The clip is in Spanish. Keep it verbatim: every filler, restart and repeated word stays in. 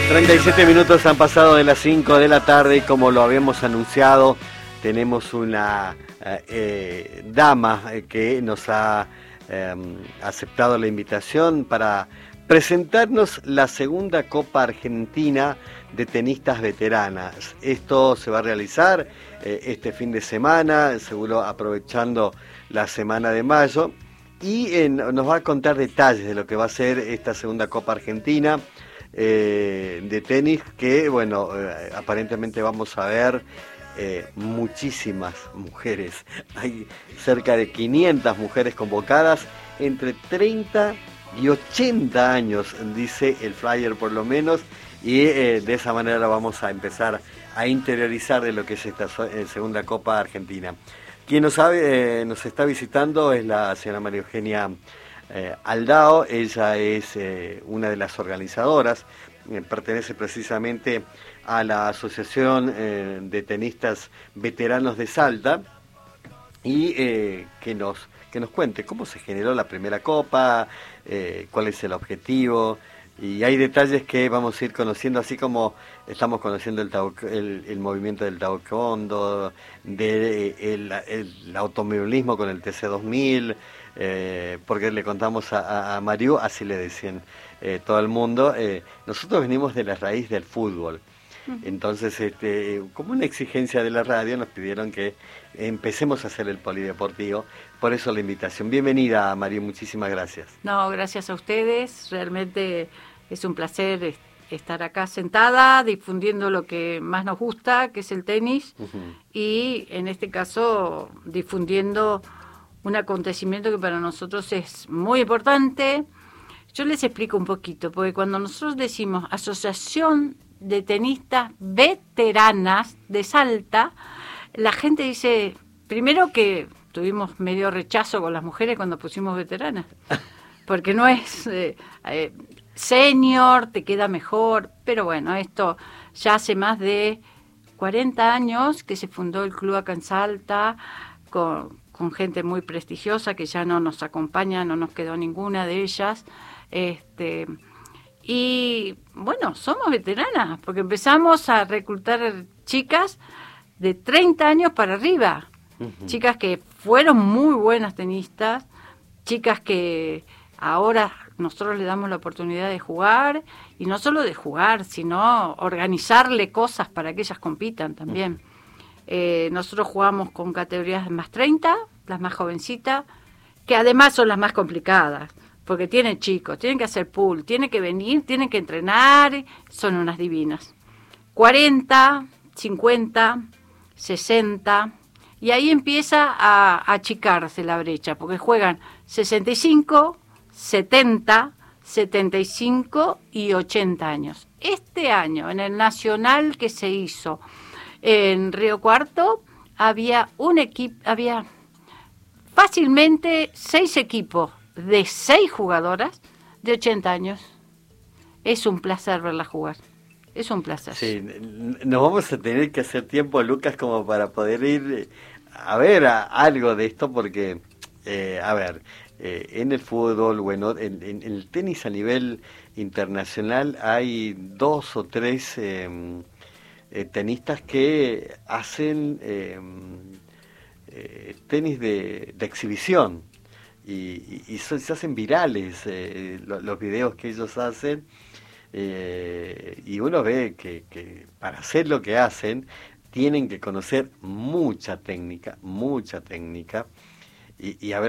treinta y siete minutos han pasado de las cinco de la tarde y como lo habíamos anunciado, tenemos una eh, dama que nos ha eh, aceptado la invitación para presentarnos la segunda Copa Argentina de tenistas veteranas. Esto se va a realizar eh, este fin de semana, seguro aprovechando la semana de mayo, y eh, nos va a contar detalles de lo que va a ser esta segunda Copa Argentina eh, de tenis, que bueno, eh, aparentemente vamos a ver eh, muchísimas mujeres. Hay cerca de quinientas mujeres convocadas entre treinta y ochenta años, dice el flyer por lo menos, y eh, de esa manera vamos a empezar a interiorizar de lo que es esta eh, segunda Copa Argentina. Quien nos, sabe, eh, nos está visitando es la señora María Eugenia eh, Aldao. Ella es eh, una de las organizadoras, eh, pertenece precisamente a la Asociación eh, de Tenistas Veteranos de Salta, y eh, que nos que nos cuente cómo se generó la primera copa, eh, cuál es el objetivo, y hay detalles que vamos a ir conociendo, así como estamos conociendo el, tau, el, el movimiento del taekwondo, del de, el, el automovilismo con el T C dos mil, eh, porque le contamos a, a, a Mariú, así le decían eh, todo el mundo, eh, nosotros venimos de la raíz del fútbol. Entonces, este, como una exigencia de la radio, nos pidieron que empecemos a hacer el polideportivo, por eso la invitación. Bienvenida, María, muchísimas gracias. No, gracias a ustedes, realmente es un placer estar acá sentada, difundiendo lo que más nos gusta, que es el tenis, uh-huh. Y en este caso difundiendo un acontecimiento que para nosotros es muy importante. Yo les explico un poquito, porque cuando nosotros decimos Asociación de Tenistas Veteranas de Salta, la gente dice, primero que tuvimos medio rechazo con las mujeres cuando pusimos veteranas, porque no es eh, eh, senior, te queda mejor, pero bueno, esto ya hace más de cuarenta años que se fundó el club acá en Salta, con, con gente muy prestigiosa que ya no nos acompaña, no nos quedó ninguna de ellas, este... Y bueno, somos veteranas, porque empezamos a reclutar chicas de treinta años para arriba. Uh-huh. Chicas que fueron muy buenas tenistas, chicas que ahora nosotros les damos la oportunidad de jugar, y no solo de jugar, sino organizarle cosas para que ellas compitan también. Uh-huh. Eh, nosotros jugamos con categorías de más treinta, las más jovencitas, que además son las más complicadas, porque tienen chicos, tienen que hacer pool, tienen que venir, tienen que entrenar, son unas divinas. cuarenta, cincuenta, sesenta, y ahí empieza a, a achicarse la brecha, porque juegan sesenta y cinco, setenta, setenta y cinco y ochenta años. Este año, en el nacional que se hizo en Río Cuarto, había un equipo, había fácilmente seis equipos de seis jugadoras de ochenta años. Es un placer verla jugar. Es un placer. Sí, nos vamos a tener que hacer tiempo, Lucas, como para poder ir a ver a algo de esto, porque, eh, a ver, eh, en el fútbol, bueno, en, en, en el tenis a nivel internacional hay dos o tres eh, eh, tenistas que hacen eh, eh, tenis de, de exhibición. Y, y, y se hacen virales eh, los, los videos que ellos hacen, eh, y uno ve que, que para hacer lo que hacen tienen que conocer mucha técnica, mucha técnica, y, y a ver